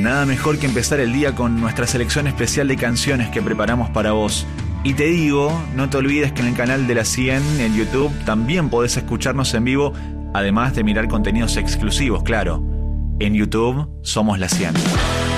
Nada mejor que empezar el día con nuestra selección especial de canciones que preparamos para vos. Y te digo, no te olvides que en el canal de La 100, en YouTube, también podés escucharnos en vivo, además de mirar contenidos exclusivos, claro. En YouTube somos La 100.